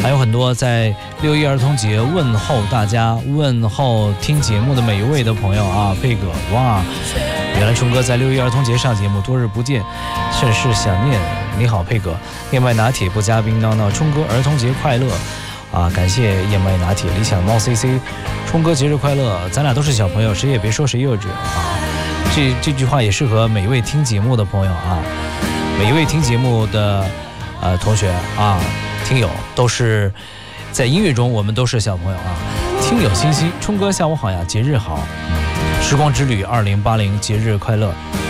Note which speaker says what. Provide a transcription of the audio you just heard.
Speaker 1: 还有很多在6一儿童节问候大家、问候听节目的每一位的朋友啊，佩哥，哇，原来冲哥在6一儿童节上节目，多日不见，甚是想念。你好，佩哥，燕麦拿铁不加冰闹闹，冲哥儿童节快乐啊！感谢燕麦拿铁，理想猫 CC， 冲哥节日快乐，咱俩都是小朋友，谁也别说谁幼稚啊！这句话也适合每一位听节目的朋友啊，每一位听节目的同学啊。听友都是在音乐中，我们都是小朋友啊。听友信息，冲哥下午好呀，节日好，时光之旅2080节日快乐。